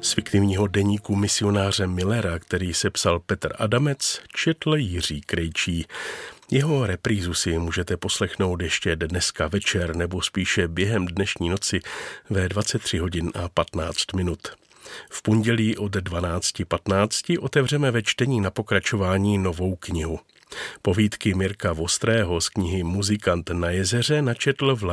Z fiktivního deníku misionáře Millera, který sepsal Petr Adamec, četl Jiří Krejčí. Jeho reprízu si můžete poslechnout ještě dneska večer nebo spíše během dnešní noci ve 23 hodin a 15 minut. V pondělí od 12:15 otevřeme ve čtení na pokračování novou knihu. Povídky Mirka Vostrého z knihy Muzikant na jezeře načetl v